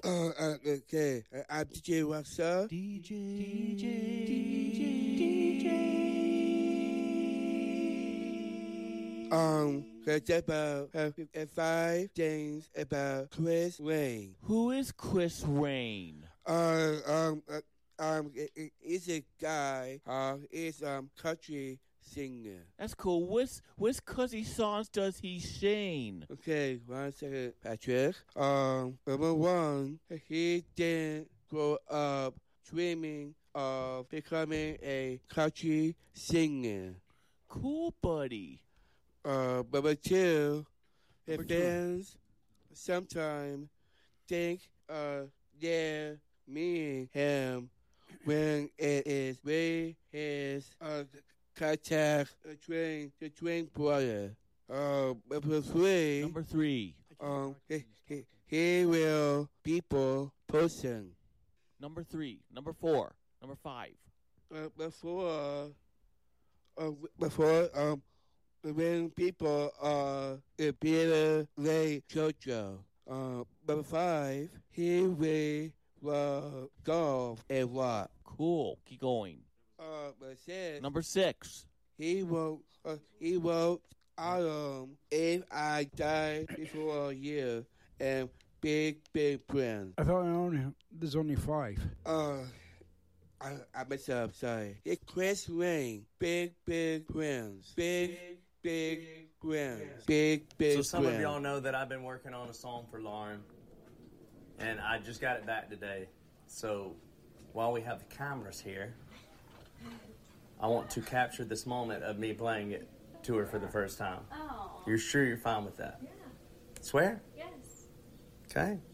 Okay. I'm DJ Rockstar. It's about 5 things about Chris Wayne. Who is Chris Wayne? He's a guy. He's country singer. That's cool. Which country songs does he sing? Okay, 1 second, Patrick. Number one, he didn't grow up dreaming of becoming a country singer. Cool, buddy. Number two, his fans sometimes think they're meeting him when it is really his contact the twin brother. Number three, he will people person. Number 3, number 4, number 5. Before when people Peter Ray Jojo. Number 5, he will golf a lot. Cool. Keep going. Number 6. He wrote If I Die Before a Year and Big Friends. I thought there's only 5. I messed up, sorry. It's Chris Wayne, Big Friends. Big Friends. Big So some of y'all know that I've been working on a song for Lauren, and I just got it back today. So while we have the cameras here, I want to capture this moment of me playing it to her for the first time. Oh. You're sure you're fine with that? Yeah. Swear? Yes. Okay.